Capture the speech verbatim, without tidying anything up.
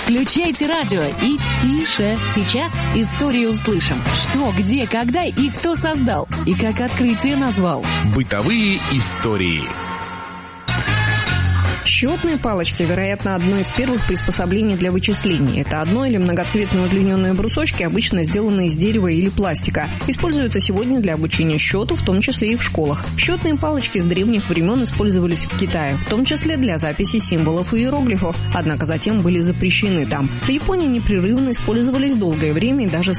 Включайте радио и тише. Сейчас историю услышим. Что, где, когда и кто создал. И как открытие назвал. Бытовые истории. Счетные палочки, вероятно, одно из первых приспособлений для вычислений. Это одно- или многоцветные удлиненные брусочки, обычно сделанные из дерева или пластика. Используются сегодня для обучения счету, в том числе и в школах. Счетные палочки с древних времен использовались в Китае, в том числе для записи символов и иероглифов, однако затем были запрещены там. В Японии непрерывно использовались долгое время и даже